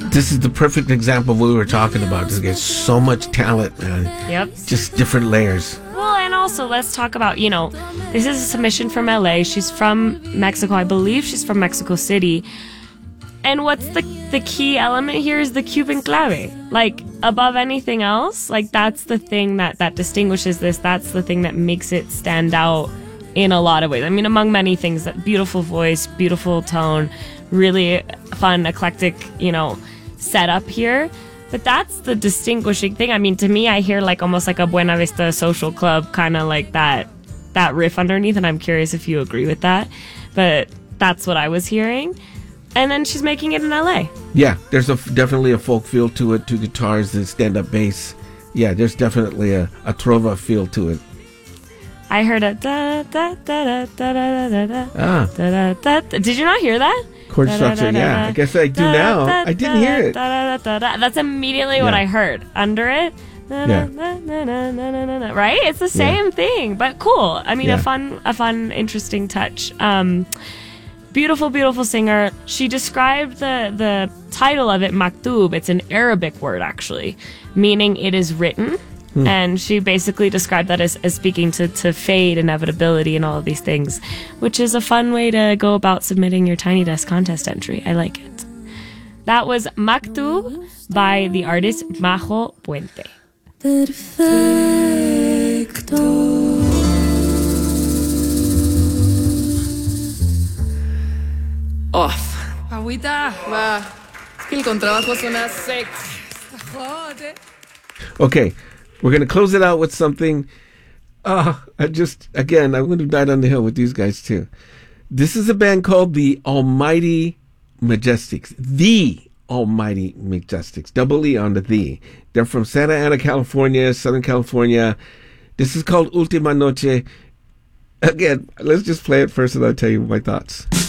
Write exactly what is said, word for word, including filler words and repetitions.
this is the perfect example of what we were talking about. Just get so much talent, man. Yep. Just different layers. Well, and also let's talk about, you know, this is a submission from L A. She's from Mexico. I believe she's from Mexico City. And what's the the key element here is the Cuban clave. Like, above anything else, like, that's the thing that, that distinguishes this. That's the thing that makes it stand out in a lot of ways. I mean, among many things, that beautiful voice, beautiful tone, really fun, eclectic, you know, setup here. But that's the distinguishing thing. I mean, to me, I hear like almost like a Buena Vista Social Club, kind of like that that riff underneath, and I'm curious if you agree with that. But that's what I was hearing. And then she's making it in L A. Yeah, there's a, definitely a folk feel to it, to guitars and stand-up bass. Yeah, there's definitely a, a trova feel to it. I heard a da da da da da da da da Ah. da da da. Did you not hear that? Chord structure, yeah. I guess I do now. I didn't hear it. That's immediately what I heard under it. Yeah. Right? It's the same Yeah. thing, but cool. I mean, Yeah. a fun, a fun, interesting touch. Um, beautiful, beautiful singer. She described the the title of it, maktub. It's an Arabic word, actually, meaning it is written. Hmm. And she basically described that as, as speaking to, to fate, inevitability, and all of these things, which is a fun way to go about submitting your Tiny Desk contest entry. I like it. That was Maktub by the artist Majo Puente. Perfecto. Off. Agüita, va. Es que el contrabajo suena sexy. Joder. Okay, we're going to close it out with something. Uh, I just, again, I would have died on the hill with these guys too. This is a band called the Almighty Majestics. The Almighty Majestics. Double E on the the. They're from Santa Ana, California, Southern California. This is called Ultima Noche. Again, let's just play it first and I'll tell you my thoughts.